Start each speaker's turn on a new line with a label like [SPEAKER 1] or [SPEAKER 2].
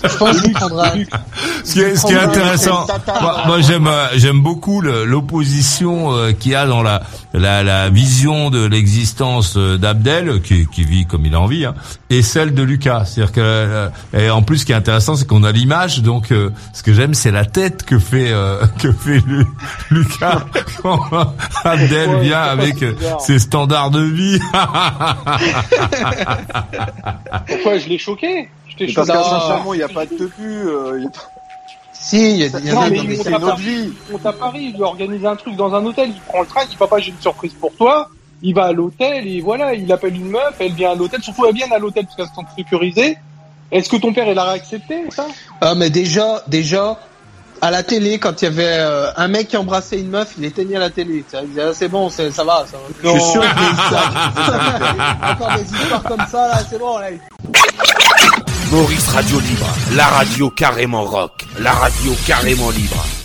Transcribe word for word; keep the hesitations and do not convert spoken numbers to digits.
[SPEAKER 1] Je pense qu'il prendra.
[SPEAKER 2] Ce qui est, ce qui est intéressant, moi, moi j'aime, j'aime beaucoup le, l'opposition euh, qu'il y a dans la, la, la vision de l'existence d'Abdel, qui, qui vit comme il a envie, hein, et celle de Lucas. C'est-à-dire que, euh, et en plus, ce qui est intéressant, c'est qu'on a l'image. Donc, euh, ce que j'aime, c'est la tête que fait euh, que fait Lu- Lucas quand Abdel
[SPEAKER 3] Ouais,
[SPEAKER 2] vient avec euh, ses standards de vie.
[SPEAKER 3] Pourquoi je l'ai choqué? Je t'ai
[SPEAKER 4] Parce
[SPEAKER 3] choqué.
[SPEAKER 4] que sincèrement, il n'y a pas de tepu. Euh, y a...
[SPEAKER 1] Si, il y a, il y a
[SPEAKER 3] Non,
[SPEAKER 1] des-
[SPEAKER 3] mais
[SPEAKER 1] non, mais
[SPEAKER 3] il
[SPEAKER 1] c'est-
[SPEAKER 3] monte à
[SPEAKER 4] une autre
[SPEAKER 3] Paris,
[SPEAKER 4] vie.
[SPEAKER 3] il monte à Paris, il lui organise un truc dans un hôtel, il prend le train, il dit papa j'ai une surprise pour toi, il va à l'hôtel et voilà, il appelle une meuf, elle vient à l'hôtel, surtout elle vient à l'hôtel parce qu'elle se sent sécurisée. Est-ce que ton père il a réaccepté ça?
[SPEAKER 1] Ah, mais déjà, déjà, à la télé, quand il y avait euh, un mec qui embrassait une meuf, il éteignait la télé. Ça, il disait, ah, c'est bon, c'est, ça va. Ça va.
[SPEAKER 4] Je suis sûr que ça.
[SPEAKER 1] Encore des histoires comme ça, là, c'est bon, là.
[SPEAKER 5] Maurice Radio Libre, la radio carrément rock, la radio carrément libre.